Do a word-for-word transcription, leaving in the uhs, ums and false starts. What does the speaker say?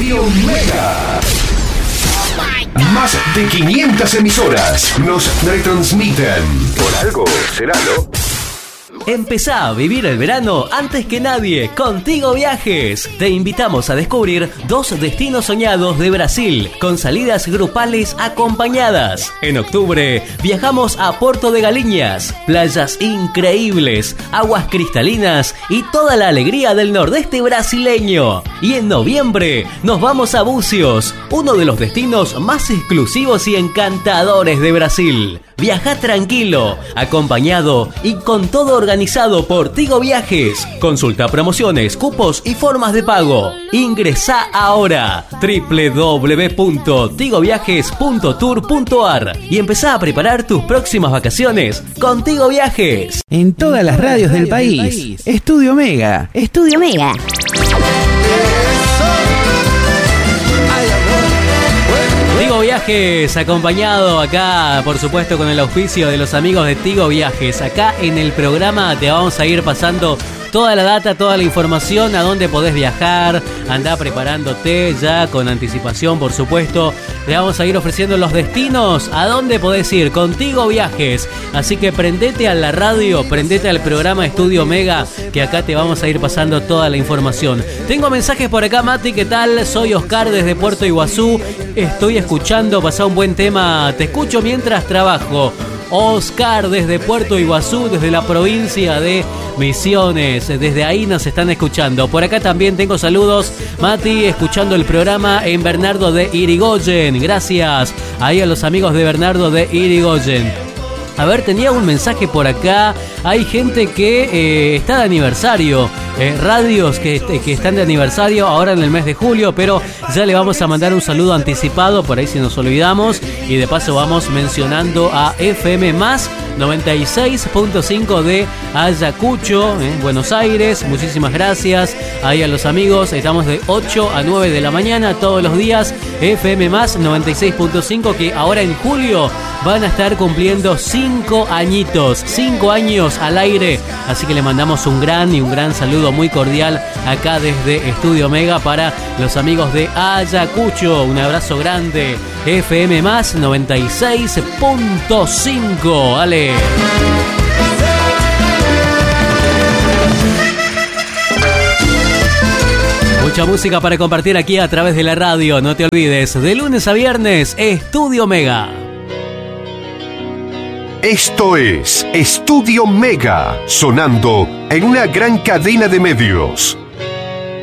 Estudio Mega. Más de quinientas emisoras nos retransmiten. Por algo será, ¿no? Empezá a vivir el verano antes que nadie con Tigo Viajes. Te invitamos a descubrir dos destinos soñados de Brasil con salidas grupales acompañadas. En octubre viajamos a Porto de Galinhas, playas increíbles, aguas cristalinas y toda la alegría del nordeste brasileño. Y en noviembre nos vamos a Búzios, uno de los destinos más exclusivos y encantadores de Brasil. Viaja tranquilo, acompañado y con todo organizado por Tigo Viajes. Consulta promociones, cupos y formas de pago. Ingresá ahora doble u doble u doble u punto tigo viajes punto tour punto a r y empezá a preparar tus próximas vacaciones con Tigo Viajes. En todas las radios del país, Estudio Mega. Estudio Mega. Tigo Viajes, acompañado acá, por supuesto, con el auspicio de los amigos de Tigo Viajes. Acá en el programa te vamos a ir pasando toda la data, toda la información, a dónde podés viajar. Andá preparándote ya con anticipación, por supuesto. Le vamos a ir ofreciendo los destinos a dónde podés ir con Tigo Viajes. Así que prendete a la radio, prendete al programa Estudio Mega, que acá te vamos a ir pasando toda la información. Tengo mensajes por acá, Mati, ¿qué tal? Soy Oscar desde Puerto Iguazú. Estoy escuchando, pasá un buen tema. Te escucho mientras trabajo. Oscar desde Puerto Iguazú, desde la provincia de Misiones, desde ahí nos están escuchando. Por acá también tengo saludos, Mati, escuchando el programa en Bernardo de Irigoyen. Gracias ahí a los amigos de Bernardo de Irigoyen. A ver, tenía un mensaje por acá. Hay gente que eh, está de aniversario, eh, radios que, que están de aniversario ahora en el mes de julio, pero ya le vamos a mandar un saludo anticipado, por ahí si nos olvidamos, y de paso vamos mencionando a F M más noventa y seis punto cinco de Ayacucho, en Buenos Aires. Muchísimas gracias ahí a los amigos. Estamos de ocho a nueve de la mañana todos los días. F M más noventa y seis punto cinco, que ahora en julio van a estar cumpliendo cinco añitos, cinco años al aire. Así que le mandamos un gran y un gran saludo muy cordial acá desde Estudio Mega para los amigos de Ayacucho. Un abrazo grande. F M más noventa y seis punto cinco. Ale. Mucha música para compartir aquí a través de la radio. No te olvides, de lunes a viernes, Estudio Mega. Esto es Estudio Mega, sonando en una gran cadena de medios.